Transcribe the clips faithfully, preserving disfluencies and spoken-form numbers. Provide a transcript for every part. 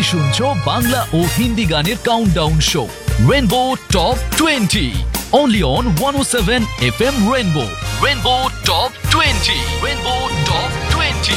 শুনছো বাংলা ও হিন্দি গানের countdown show rainbow top twenty only on one oh seven F M Rainbow. Rainbow Top twenty. Rainbow Top twenty.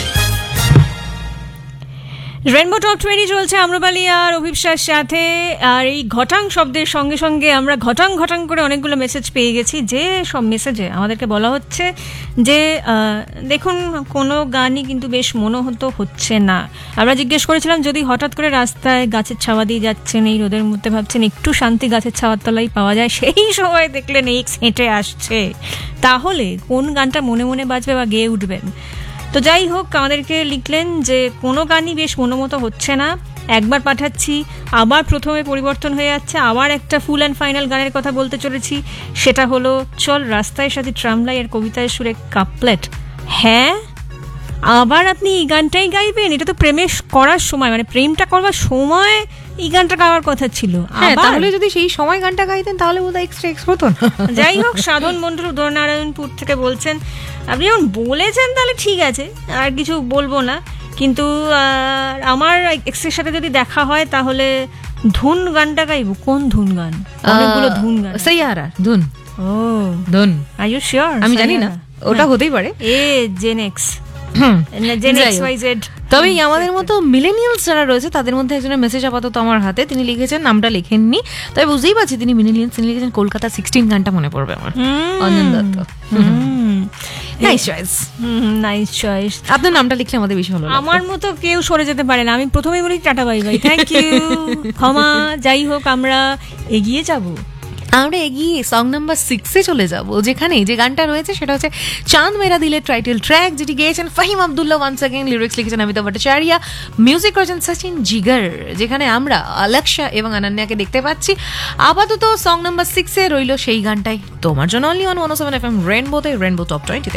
Rainbow top twenty চলছে আম্রপালি আর অভিপ্সার সাথে। আর এই ঘটাং শব্দের সঙ্গে সঙ্গে আমরা ঘটাং ঘটাং করে অনেকগুলো মেসেজ পেয়ে গেছি, যে সব মেসেজে আমাদেরকে বলা হচ্ছে যে দেখুন কোনো গানই কিন্তু বেশ মনোহত হচ্ছে না। আমরা জিজ্ঞেস করেছিলাম যদি হঠাৎ করে রাস্তায় গাছের ছাওয়া দিয়ে যাচ্ছেন, এই রোদের মধ্যে ভাবছেন একটু শান্তি গাছের ছাওয়ার তলায় পাওয়া যায়, সেই সময় দেখলেন এই হেঁটে আসছে, তাহলে কোন গানটা মনে মনে বাজবে বা গেয়ে উঠবেন? তো যাই হোক, আমাদেরকে লিখলেন যে কোনো গানই বেশ মনোমতো হচ্ছে না, একবার পাঠাচ্ছি আবার প্রথমে পরিবর্তন হয়ে যাচ্ছে, আবার একটা ফুল অ্যান্ড ফাইনাল গানের কথা বলতে চলেছি, সেটা হলো চল রাস্তায় সাথে ট্রামলাই এর কবিতায় সুরে কাপলেট। হ্যাঁ, আবার আপনি এই গানটাই গাইবেন? এটা তো প্রেমের করার সময়, মানে প্রেমটা করবার সময় এই গানটা গাওয়ার কথা ছিল। তাহলে যদি সেই সময় গানটা গাইতেন তাহলে বোধহয় এক্সট্রা এক্স হতো না। যাই হোক, সাধন মন্ডল উদয়নারায়ণপুর থেকে বলছেন আপনি যখন বলেছেন তাহলে ঠিক আছে, আর কিছু বলবো না, কিন্তু আমার এক্সের সাথে যদি দেখা হয় তাহলে ধুন গানটা গাইবো। কোন ধুন গান? অনেকগুলো ধুন গান। সাইয়ারা ধুন। ও ধুন, আর ইউ শিওর? আমি জানি না, ওটা হতেই পারে। এ gen x gen x Y Z. তবে আমাদের মতো মিলেনিয়ালস যারা রয়েছে তাদের মধ্যে একজনের মেসেজ আপাতত আমার হাতে, তিনি লিখেছেন, নামটা লেখেননি, তবে বুঝতেই পারছি তিনি মিলেনিয়ালস। তিনি লিখেছেন কলকাতা সিক্সটিন গানটা মনে পড়বে আমার। Anjan Dutta. Nice choice, nice choice. আপনার নামটা লিখলে আমাদের বেশি ভালো। আমার মতো কেউ সরে যেতে পারে না, আমি প্রথমেই বলি tata bye bye, thank you, ক্ষমা। যাই হোক, আমরা এগিয়ে যাব, আমরা এগিয়ে সং নাম্বার সিক্সে চলে যাব, যেখানে যে গানটা রয়েছে সেটা হচ্ছে চাঁদ মেরা দিলের টাইটেল ট্র্যাক, যেটি গেয়েছেন Fahim Abdullah once again, lyrics লিখেছেন অমিতাভ ভট্টাচার্য, মিউজিক করেছেন সচিন জিগার, যেখানে আমরা আলাক্সা এবং অনন্যাকে দেখতে পাচ্ছি। আপাতত সং নাম্বার সিক্সে রইল সেই গানটাই তোমার জন্য, only on one O seven F M রেনবোতে, rainbow top টোয়েন্টিতে।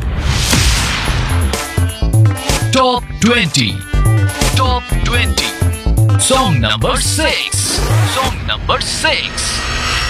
Top twenty. Top twenty. Song number six. Song number six.